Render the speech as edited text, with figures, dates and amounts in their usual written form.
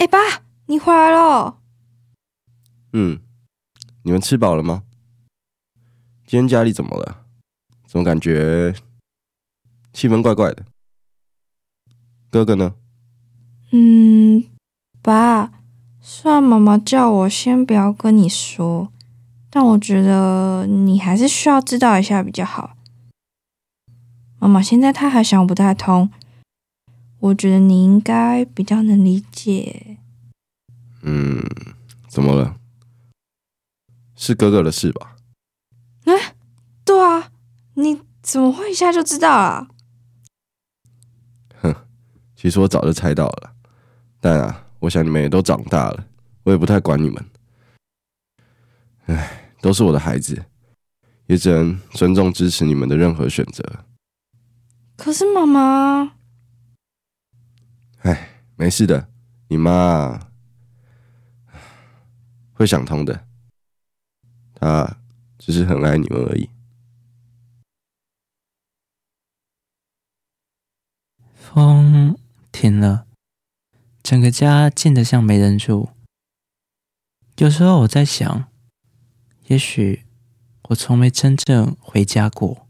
爸，你回来了。 你们吃饱了吗？今天家里怎么了？怎么感觉气氛怪怪的？哥哥呢？ 爸，虽然妈妈叫我先不要跟你说，但我觉得你还是需要知道一下比较好。妈妈现在她还想不太通，我觉得你应该比较能理解。 怎么了？是哥哥的事吧？ 对啊，你怎么会一下就知道了？ 其实我早就猜到了，但我想你们也都长大了，我也不太管你们。都是我的孩子，也只能尊重支持你们的任何选择。 可是妈妈， 没事的，你妈会想通的，她只是很爱你们而已。 风停了，整个家静得像没人住。有时候我在想，也许我从没真正回家过。